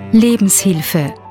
Lebenshilfe.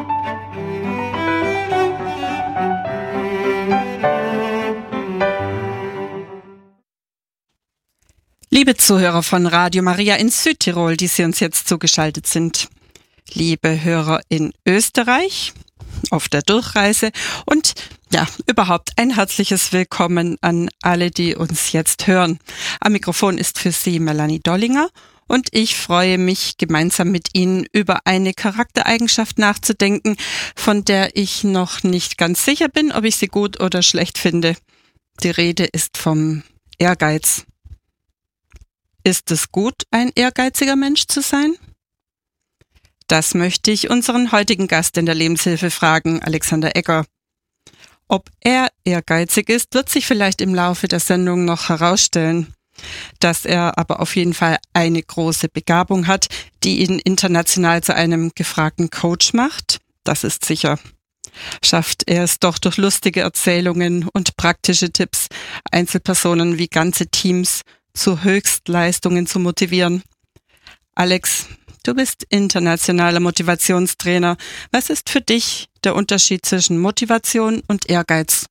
Liebe Zuhörer von Radio Maria in Südtirol, die Sie uns jetzt zugeschaltet sind. Liebe Hörer in Österreich, auf der Durchreise und ja, überhaupt ein herzliches Willkommen an alle, die uns jetzt hören. Am Mikrofon ist für Sie Melanie Dollinger und ich freue mich, gemeinsam mit Ihnen über eine Charaktereigenschaft nachzudenken, von der ich noch nicht ganz sicher bin, ob ich sie gut oder schlecht finde. Die Rede ist vom Ehrgeiz. Ist es gut, ein ehrgeiziger Mensch zu sein? Das möchte ich unseren heutigen Gast in der Lebenshilfe fragen, Alexander Egger. Ob er ehrgeizig ist, wird sich vielleicht im Laufe der Sendung noch herausstellen. Dass er aber auf jeden Fall eine große Begabung hat, die ihn international zu einem gefragten Coach macht, das ist sicher. Schafft er es doch durch lustige Erzählungen und praktische Tipps, Einzelpersonen wie ganze Teams zu Höchstleistungen zu motivieren. Alex, du bist internationaler Motivationstrainer. Was ist für dich der Unterschied zwischen Motivation und Ehrgeiz?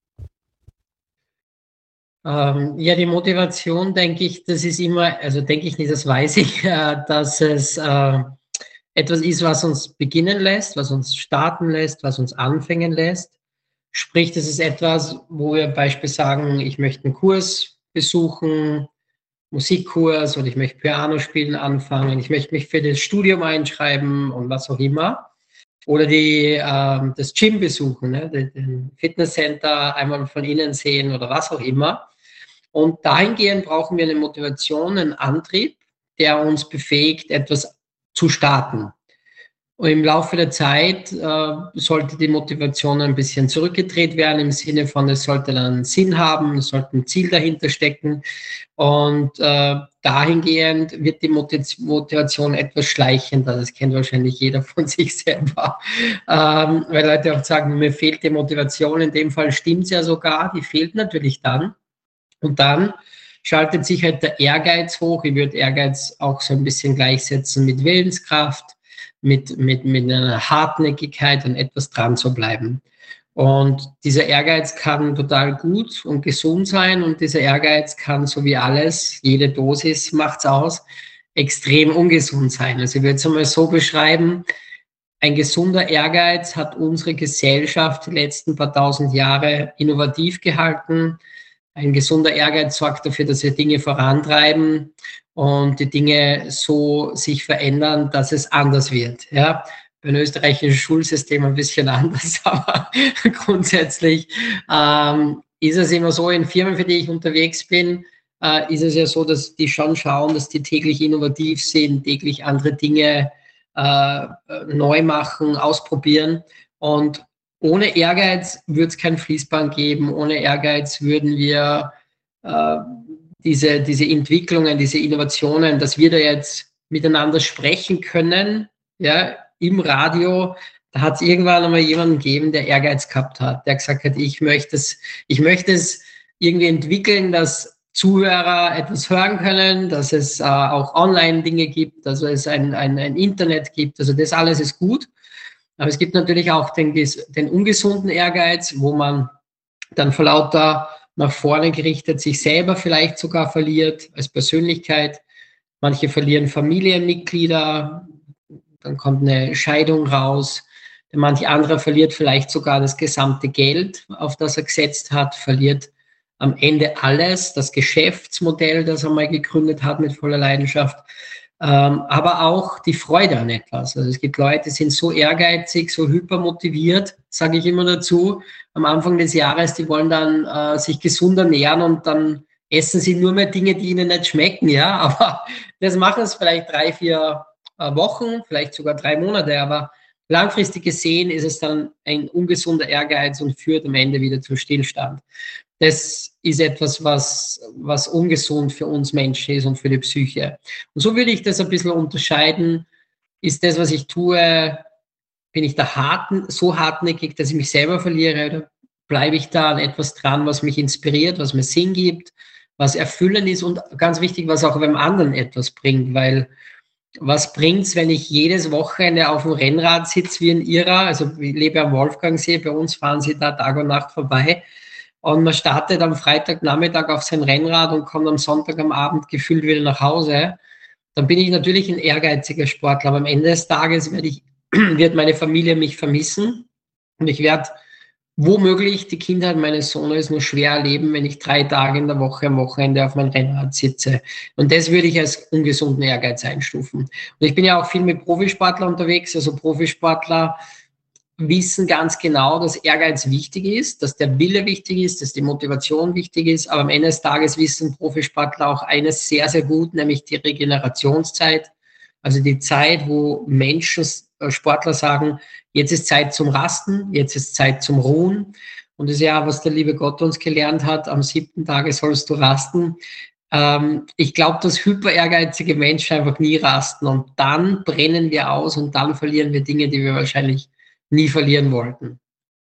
Ja, die Motivation, denke ich, das ist immer, also denke ich nicht, das weiß ich, dass es etwas ist, was uns beginnen lässt, was uns starten lässt, was uns anfangen lässt. Sprich, das ist etwas, wo wir beispielsweise sagen, ich möchte einen Kurs besuchen, Musikkurs, oder ich möchte Piano spielen anfangen, ich möchte mich für das Studium einschreiben und was auch immer. Oder das Gym besuchen, ne? Den Fitnesscenter einmal von innen sehen oder was auch immer. Und dahingehend brauchen wir eine Motivation, einen Antrieb, der uns befähigt, etwas zu starten. Und im Laufe der Zeit sollte die Motivation ein bisschen zurückgedreht werden, im Sinne von, es sollte dann einen Sinn haben, es sollte ein Ziel dahinter stecken. Und dahingehend wird die Motivation etwas schleichender. Das kennt wahrscheinlich jeder von sich selber. Weil Leute auch sagen, mir fehlt die Motivation. In dem Fall stimmt es ja sogar, die fehlt natürlich dann. Und dann schaltet sich halt der Ehrgeiz hoch. Ich würde Ehrgeiz auch so ein bisschen gleichsetzen mit Willenskraft, mit einer Hartnäckigkeit, an etwas dran zu bleiben. Und dieser Ehrgeiz kann total gut und gesund sein und dieser Ehrgeiz kann, so wie alles, jede Dosis macht's aus, extrem ungesund sein. Also ich würde es einmal so beschreiben, ein gesunder Ehrgeiz hat unsere Gesellschaft die letzten paar tausend Jahre innovativ gehalten. Ein gesunder Ehrgeiz sorgt dafür, dass wir Dinge vorantreiben und die Dinge so sich verändern, dass es anders wird. Ja, beim österreichischen Schulsystem ein bisschen anders, aber grundsätzlich ist es immer so, in Firmen, für die ich unterwegs bin, ist es ja so, dass die schon schauen, dass die täglich innovativ sind, täglich andere Dinge neu machen, ausprobieren. Und ohne Ehrgeiz würde es kein Fließband geben, ohne Ehrgeiz würden wir diese Entwicklungen, diese Innovationen, dass wir da jetzt miteinander sprechen können, ja, im Radio, da hat es irgendwann einmal jemanden gegeben, der Ehrgeiz gehabt hat, der gesagt hat, ich möchte es irgendwie entwickeln, dass Zuhörer etwas hören können, dass es auch Online-Dinge gibt, dass es ein Internet gibt, also das alles ist gut. Aber es gibt natürlich auch den ungesunden Ehrgeiz, wo man dann vor lauter nach vorne gerichtet sich selber vielleicht sogar verliert als Persönlichkeit. Manche verlieren Familienmitglieder, dann kommt eine Scheidung raus. Manch anderer verliert vielleicht sogar das gesamte Geld, auf das er gesetzt hat, verliert am Ende alles, das Geschäftsmodell, das er mal gegründet hat mit voller Leidenschaft. Aber auch die Freude an etwas. Also es gibt Leute, die sind so ehrgeizig, so hypermotiviert, sage ich immer dazu, am Anfang des Jahres, die wollen dann sich gesund ernähren und dann essen sie nur mehr Dinge, die ihnen nicht schmecken, ja, aber das machen es vielleicht 3-4 Wochen, vielleicht sogar 3 Monate, aber langfristig gesehen ist es dann ein ungesunder Ehrgeiz und führt am Ende wieder zum Stillstand. Das ist etwas, was ungesund für uns Menschen ist und für die Psyche. Und so würde ich das ein bisschen unterscheiden. Ist das, was ich tue, bin ich da so hartnäckig, dass ich mich selber verliere, oder bleibe ich da an etwas dran, was mich inspiriert, was mir Sinn gibt, was erfüllend ist und ganz wichtig, was auch beim anderen etwas bringt, weil was bringt's, wenn ich jedes Wochenende auf dem Rennrad sitze wie ein Irrer? Also ich lebe am Wolfgangsee, bei uns fahren sie da Tag und Nacht vorbei. Und man startet am Freitagnachmittag auf sein Rennrad und kommt am Sonntag am Abend gefühlt wieder nach Hause. Dann bin ich natürlich ein ehrgeiziger Sportler. Aber am Ende des Tages wird meine Familie mich vermissen. Und ich werde womöglich die Kindheit meines Sohnes nur schwer erleben, wenn ich 3 Tage in der Woche am Wochenende auf meinem Rennrad sitze. Und das würde ich als ungesunden Ehrgeiz einstufen. Und ich bin ja auch viel mit Profisportlern unterwegs. Also Profisportler wissen ganz genau, dass Ehrgeiz wichtig ist, dass der Wille wichtig ist, dass die Motivation wichtig ist. Aber am Ende des Tages wissen Profisportler auch eines sehr, sehr gut, nämlich die Regenerationszeit. Also die Zeit, wo Menschen, Sportler sagen, jetzt ist Zeit zum Rasten, jetzt ist Zeit zum Ruhen. Und das ist ja, was der liebe Gott uns gelernt hat, am 7. Tage sollst du rasten. Ich glaube, dass hyper ehrgeizige Menschen einfach nie rasten und dann brennen wir aus und dann verlieren wir Dinge, die wir wahrscheinlich nie verlieren wollten.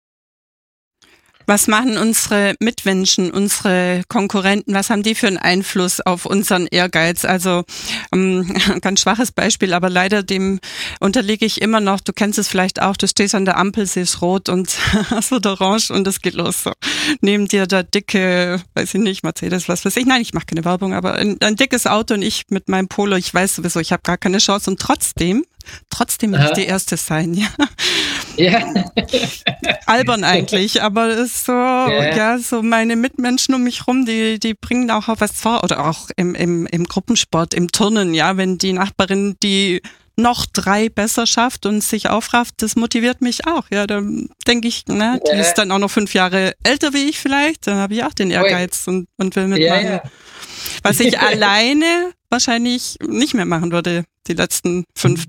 Was machen unsere Mitmenschen, unsere Konkurrenten, was haben die für einen Einfluss auf unseren Ehrgeiz? Also ganz schwaches Beispiel, aber leider dem unterliege ich immer noch. Du kennst es vielleicht auch, du stehst an der Ampel, siehst rot und es wird orange und es geht los. So. Neben dir der dicke, weiß ich nicht, Mercedes, was weiß ich. Nein, ich mache keine Werbung, aber ein dickes Auto und ich mit meinem Polo, ich weiß sowieso, ich habe gar keine Chance und trotzdem will ich die Erste sein, ja. Ja. Albern eigentlich, aber es ist so, ja, so meine Mitmenschen um mich rum, die bringen auch was vor, oder auch im Gruppensport, im Turnen, ja, wenn die Nachbarin die noch 3 besser schafft und sich aufrafft, das motiviert mich auch, ja, dann denke ich, na, die ist dann auch noch 5 Jahre älter wie ich vielleicht, dann habe ich auch den Ehrgeiz und will mitmachen. Ja. Was ich alleine wahrscheinlich nicht mehr machen würde, die letzten 5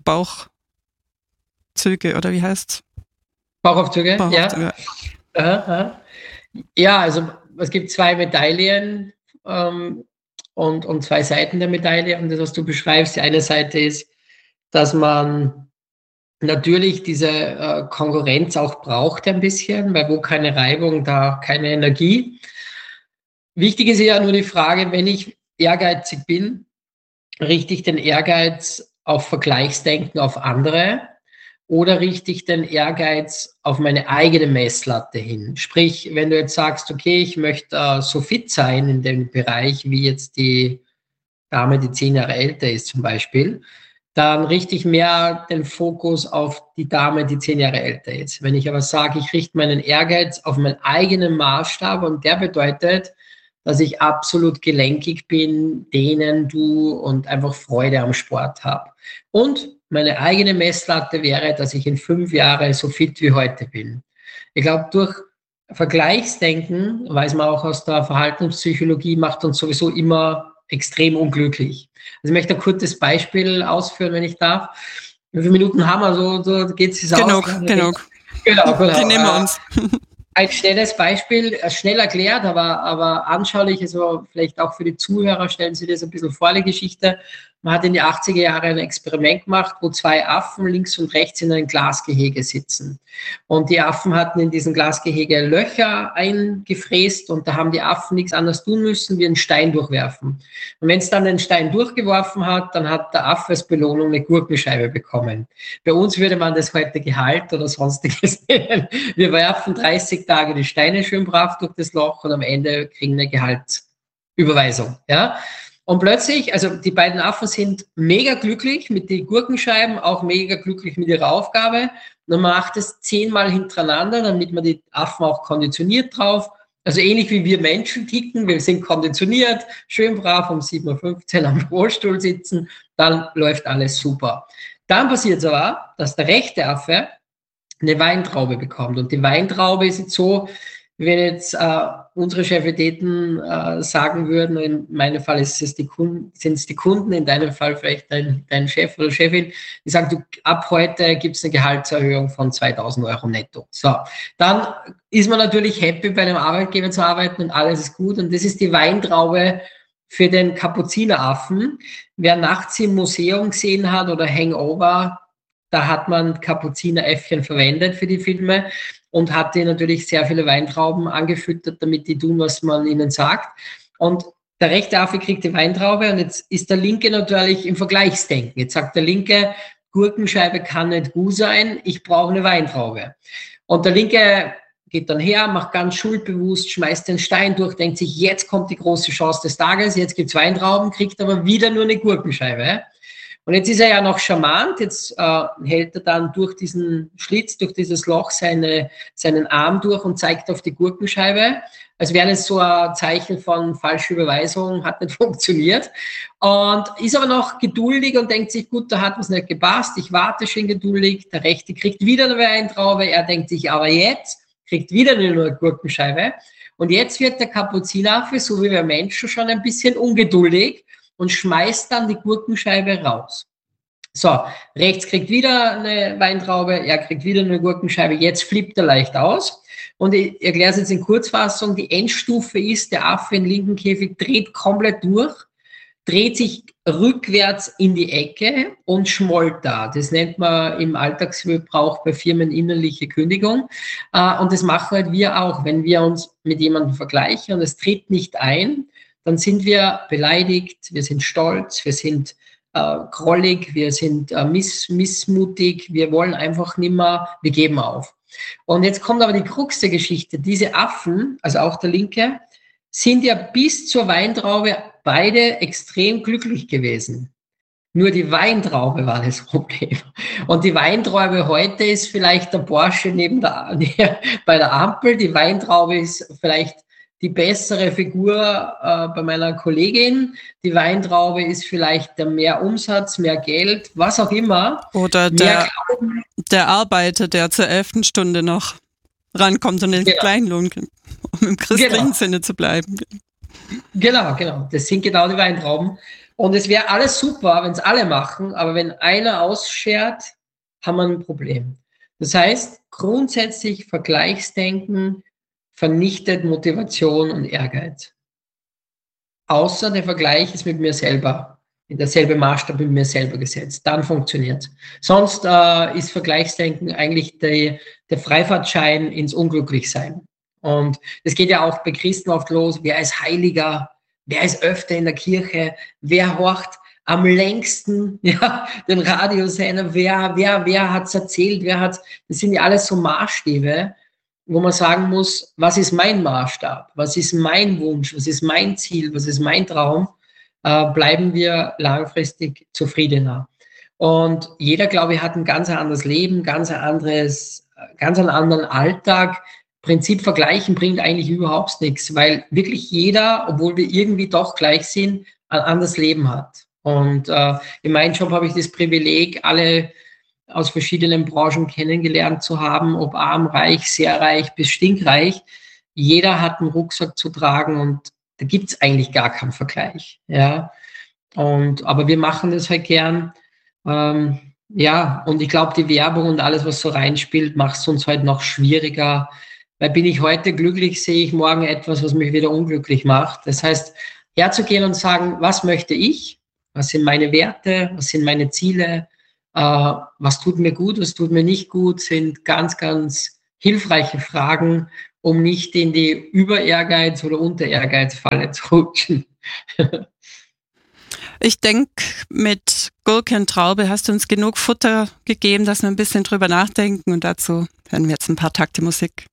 Bauchzüge, oder wie heißt's? Bauchaufzüge, Bauchaufzüge. Ja. Ja, also es gibt 2 Medaillen und 2 Seiten der Medaille. Und das, was du beschreibst, die eine Seite ist, dass man natürlich diese Konkurrenz auch braucht ein bisschen, weil wo keine Reibung, da keine Energie. Wichtig ist ja nur die Frage, wenn ich ehrgeizig bin, richte ich den Ehrgeiz auf Vergleichsdenken auf andere oder richte ich den Ehrgeiz auf meine eigene Messlatte hin? Sprich, wenn du jetzt sagst, okay, ich möchte so fit sein in dem Bereich, wie jetzt die Dame, die 10 Jahre älter ist zum Beispiel, dann richte ich mehr den Fokus auf die Dame, die 10 Jahre älter ist. Wenn ich aber sage, ich richte meinen Ehrgeiz auf meinen eigenen Maßstab und der bedeutet, dass ich absolut gelenkig bin, dehnen, du und einfach Freude am Sport habe. Und meine eigene Messlatte wäre, dass ich in 5 Jahren so fit wie heute bin. Ich glaube, durch Vergleichsdenken, weiß man auch aus der Verhaltenspsychologie, macht uns sowieso immer extrem unglücklich. Also ich möchte ein kurzes Beispiel ausführen, wenn ich darf. Wie viele Minuten haben wir? So geht es aus. Genug. Genau. Die nehmen wir uns. Ein schnelles Beispiel, schnell erklärt, aber anschaulich, also vielleicht auch für die Zuhörer, stellen Sie das ein bisschen vor, die Geschichte. Man hat in die 80er Jahre ein Experiment gemacht, wo 2 Affen links und rechts in einem Glasgehege sitzen. Und die Affen hatten in diesem Glasgehege Löcher eingefräst und da haben die Affen nichts anderes tun müssen, wie einen Stein durchwerfen. Und wenn es dann den Stein durchgeworfen hat, dann hat der Affe als Belohnung eine Gurkenscheibe bekommen. Bei uns würde man das heute Gehalt oder sonstiges nennen. Wir werfen 30 Tage die Steine schön brav durch das Loch und am Ende kriegen eine Gehaltsüberweisung. Ja? Und plötzlich, also die beiden Affen sind mega glücklich mit den Gurkenscheiben, auch mega glücklich mit ihrer Aufgabe. Und man macht es 10-mal hintereinander, damit man die Affen auch konditioniert drauf. Also ähnlich wie wir Menschen ticken, wir sind konditioniert, schön brav um 7:15 Uhr am Rollstuhl sitzen, dann läuft alles super. Dann passiert es aber, dass der rechte Affe eine Weintraube bekommt. Und die Weintraube ist jetzt so, wenn jetzt unsere Chefitäten sagen würden, in meinem Fall sind es die Kunden, in deinem Fall vielleicht dein Chef oder Chefin, die sagen, du, ab heute gibt es eine Gehaltserhöhung von 2.000 Euro netto. So, dann ist man natürlich happy, bei einem Arbeitgeber zu arbeiten und alles ist gut. Und das ist die Weintraube für den Kapuzineraffen. Wer nachts im Museum gesehen hat oder Hangover, da hat man Kapuzineräffchen verwendet für die Filme und hat denen natürlich sehr viele Weintrauben angefüttert, damit die tun, was man ihnen sagt. Und Der rechte Affe kriegt die Weintraube und jetzt ist der linke natürlich im Vergleichsdenken. Jetzt sagt der linke, Gurkenscheibe kann nicht gut sein, ich brauche eine Weintraube. Und der linke geht dann her, macht ganz schuldbewusst, schmeißt den Stein durch, denkt sich, jetzt kommt die große Chance des Tages, jetzt gibt's Weintrauben, kriegt aber wieder nur eine Gurkenscheibe. Und jetzt ist er ja noch charmant, jetzt hält er dann durch diesen Schlitz, durch dieses Loch seinen Arm durch und zeigt auf die Gurkenscheibe, als wäre es so ein Zeichen von falscher Überweisung, hat nicht funktioniert. Und ist aber noch geduldig und denkt sich, gut, da hat was nicht gepasst, ich warte schon geduldig, der Rechte kriegt wieder eine Weintraube, er denkt sich, aber jetzt kriegt wieder nur eine Gurkenscheibe. Und jetzt wird der Kapuzineraffe, so wie wir Menschen, schon ein bisschen ungeduldig und schmeißt dann die Gurkenscheibe raus. So, rechts kriegt wieder eine Weintraube, er kriegt wieder eine Gurkenscheibe, jetzt flippt er leicht aus. Und ich erkläre es jetzt in Kurzfassung, die Endstufe ist, der Affe im linken Käfig dreht komplett durch, dreht sich rückwärts in die Ecke und schmollt da. Das nennt man im Alltagsgebrauch bei Firmen innerliche Kündigung. Und das machen halt wir auch, wenn wir uns mit jemandem vergleichen und es tritt nicht ein, dann sind wir beleidigt, wir sind stolz, wir sind grollig, wir sind missmutig, wir wollen einfach nimmer, wir geben auf. Und jetzt kommt aber die Krux der Geschichte. Diese Affen, also auch der Linke, sind ja bis zur Weintraube beide extrem glücklich gewesen. Nur die Weintraube war das Problem. Und die Weintraube heute ist vielleicht der Porsche bei der Ampel. Die Weintraube ist vielleicht die bessere Figur bei meiner Kollegin. Die Weintraube ist vielleicht der mehr Umsatz, mehr Geld, was auch immer. Oder der Arbeiter, der zur 11. Stunde noch rankommt und den Kleinlohn kriegt, um im christlichen Sinne zu bleiben. Genau. Das sind genau die Weintrauben. Und es wäre alles super, wenn es alle machen, aber wenn einer ausschert, haben wir ein Problem. Das heißt, grundsätzlich Vergleichsdenken vernichtet Motivation und Ehrgeiz. Außer der Vergleich ist mit mir selber, in derselbe Maßstab mit mir selber gesetzt. Dann funktioniert es. Sonst ist Vergleichsdenken eigentlich der Freifahrtschein ins Unglücklichsein. Und das geht ja auch bei Christen oft los. Wer ist Heiliger? Wer ist öfter in der Kirche? Wer horcht am längsten den Radiosender? Wer hat's erzählt? Das sind ja alles so Maßstäbe, wo man sagen muss, was ist mein Maßstab? Was ist mein Wunsch? Was ist mein Ziel? Was ist mein Traum? Bleiben wir langfristig zufriedener. Und jeder, glaube ich, hat ein ganz anderes Leben, ganz einen anderen Alltag. Prinzip vergleichen bringt eigentlich überhaupt nichts, weil wirklich jeder, obwohl wir irgendwie doch gleich sind, ein anderes Leben hat. Und in meinem Job habe ich das Privileg, alle aus verschiedenen Branchen kennengelernt zu haben, ob arm, reich, sehr reich bis stinkreich. Jeder hat einen Rucksack zu tragen und da gibt es eigentlich gar keinen Vergleich. Ja? Aber wir machen das halt gern. Und ich glaube, die Werbung und alles, was so reinspielt, macht es uns halt noch schwieriger. Weil bin ich heute glücklich, sehe ich morgen etwas, was mich wieder unglücklich macht. Das heißt, herzugehen und sagen, was möchte ich? Was sind meine Werte? Was sind meine Ziele? Was tut mir gut? Was tut mir nicht gut? Sind ganz, ganz hilfreiche Fragen, um nicht in die Über-Ehrgeiz- oder Unter-Ehrgeiz-Falle zu rutschen. Ich denke, mit Gurke und Traube hast du uns genug Futter gegeben, dass wir ein bisschen drüber nachdenken. Und dazu hören wir jetzt ein paar Takte Musik.